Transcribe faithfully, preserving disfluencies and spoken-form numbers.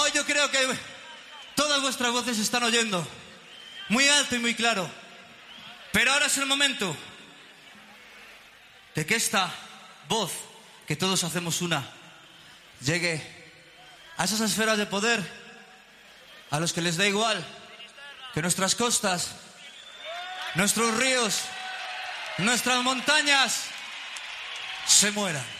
Hoy yo creo que todas vuestras voces se están oyendo muy alto y muy claro. Pero ahora es el momento de que esta voz, que todos hacemos una, llegue a esas esferas de poder a los que les da igual que nuestras costas, nuestros ríos, nuestras montañas se mueran.